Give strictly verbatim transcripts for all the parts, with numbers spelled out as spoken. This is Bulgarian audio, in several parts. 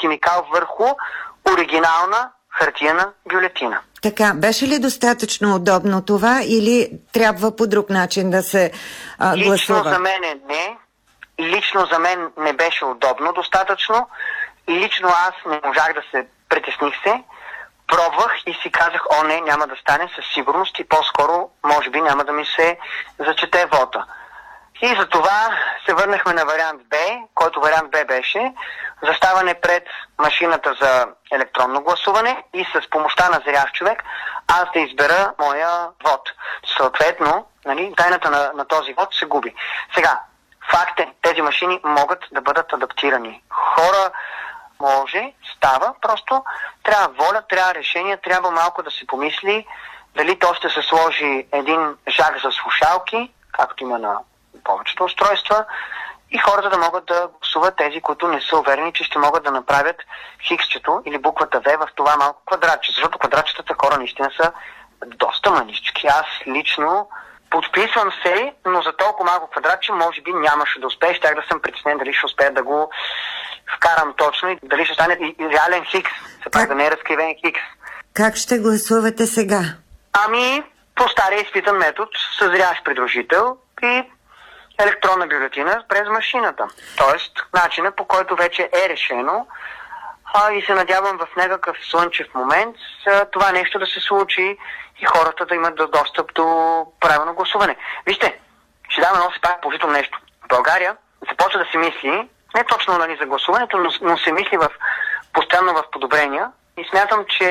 химикал върху оригинална хартиена бюлетина. Така, беше ли достатъчно удобно това или трябва по друг начин да се а, гласува? Лично за мен не. Лично за мен не беше удобно достатъчно. Лично аз не можах да се притесних се. Пробвах и си казах, о не, няма да стане със сигурност и по-скоро, може би, няма да ми се зачете вота. И за това се върнахме на вариант Б, който вариант Б беше заставане пред машината за електронно гласуване и с помощта на зрящ човек аз да избера моя вод. Съответно, нали, тайната на, на този вод се губи. Сега, факт е, тези машини могат да бъдат адаптирани. Хора може, става, просто трябва воля, трябва решение, трябва малко да се помисли дали то ще се сложи един жак за слушалки, както има на повечето устройства, и хората да могат да гласуват тези, които не са уверени, че ще могат да направят хиксчето или буквата В в това малко квадратче, защото квадратчетата хора наистина са доста манички. Аз лично подписвам се, но за толкова малко квадратче може би нямаше да успея. Щях да съм притеснен дали ще успея да го вкарам точно и дали ще стане и реален хикс. Все пак да не е разкривен хикс. Как ще гласувате сега? Ами, по стария изпитан метод с зрящ придружител и електронна бюлетина през машината. Тоест, начина по който вече е решено, а, и се надявам в някакъв слънчев момент с, това нещо да се случи и хората да имат достъп до правилно гласуване. Вижте, ще дам едно си пак положително нещо. В България започва да се мисли, не точно, нали, за гласуването, но, но се мисли в, постоянно в подобрения и смятам, че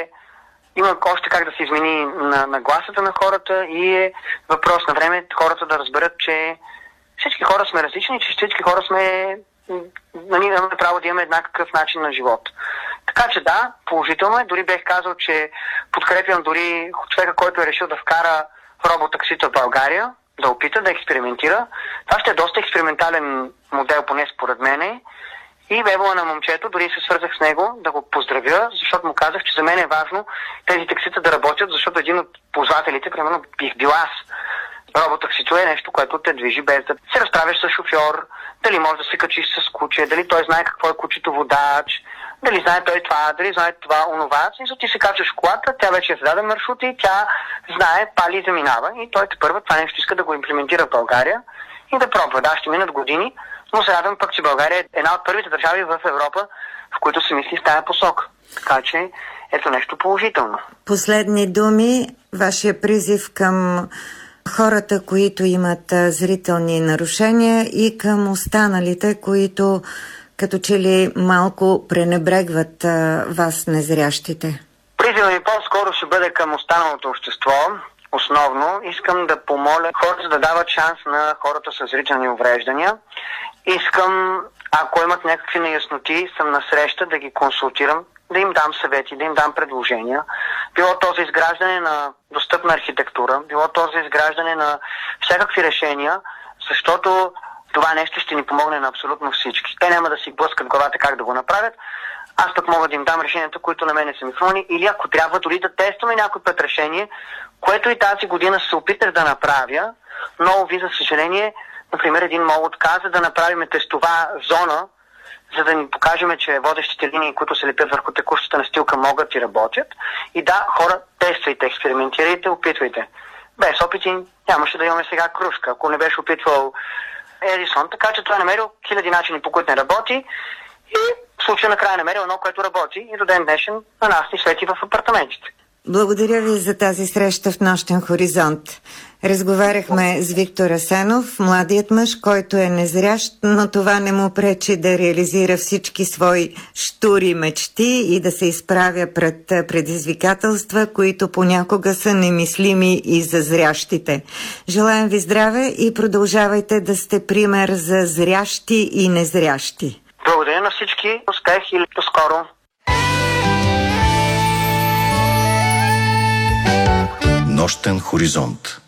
има още как да се измени на, на гласата на хората и е въпрос на време хората да разберат, че всички хора сме различни, че всички хора сме, нали, имаме право да имаме еднакъв начин на живот. Така че да, положително е. Дори бех казал, че подкрепям дори човека, който е решил да вкара роботаксита в България, да опита, да експериментира. Това ще е доста експериментален модел, поне според мене. И бебала на момчето, дори се свързах с него да го поздравя, защото му казах, че за мен е важно тези таксита да работят, защото един от ползвателите, примерно бих бил аз. Роботаксито е нещо, което те движи без да се разправиш с шофьор, дали може да се качиш с куче, дали той знае какво е кучето водач, дали знае той това, дали знае това, онова. И ти се качваш в колата, тя вече е зададен маршрут и тя знае, пали и заминава. И той те първа това нещо иска да го имплементира в България и да пробва. Да, ще минат години, но се радвам пък, че България е една от първите държави в Европа, в които се мисли в тая посока. Така че ето нещо положително. Последни думи, вашия призив към хората, които имат зрителни нарушения и към останалите, които като че ли малко пренебрегват а, вас, незрящите? Призивът ми по-скоро ще бъде към останалото общество. Основно искам да помоля хората да дават шанс на хората с зрителни увреждания. Искам, ако имат някакви неясноти, съм на среща да ги консултирам, да им дам съвети, да им дам предложения. Било то за изграждане на достъпна архитектура, било то за изграждане на всякакви решения, защото това нещо ще ни помогне на абсолютно всички. Те няма да си блъскат главата как да го направят. Аз пък мога да им дам решенията, които на мене са ми хрумни, или ако трябва дори да тестваме някой път решение, което и тази година се опитах да направя, но ви, за съжаление, например, един мол отказа да направим тестова зона, за да ни покажем, че водещите линии, които се лепят върху текущата настилка, могат и работят. И да, хора, тествайте, експериментирайте, опитвайте. Без опити нямаше да имаме сега кружка, ако не беше опитвал Едисон. Така че той е намерил хиляди начини, по които не работи, и в случая накрая е намерил едно, което работи, и до ден днешен на нас ни свети в апартаментите. Благодаря ви за тази среща в Нощен хоризонт. Разговаряхме с Виктор Асенов, младият мъж, който е незрящ, но това не му пречи да реализира всички свои щури мечти и да се изправя пред предизвикателства, които понякога са немислими и за зрящите. Желаем ви здраве и продължавайте да сте пример за зрящи и незрящи. Благодаря на всички. Успех и до скоро. Нощен хоризонт.